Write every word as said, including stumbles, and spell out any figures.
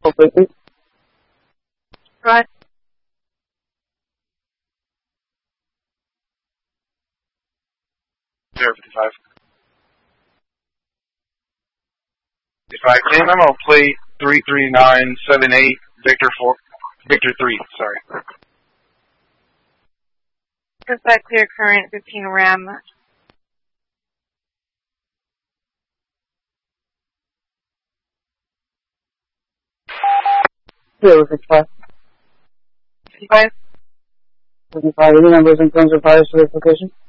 Okay. Right. zero fifty-five. If I can, I'm gonna play three three nine seven eight Victor four Victor three. Sorry. Suspect clear current fifteen RAM. zero fifty-five. fifty-five. fifty-five. Any numbers in terms of fire to this location?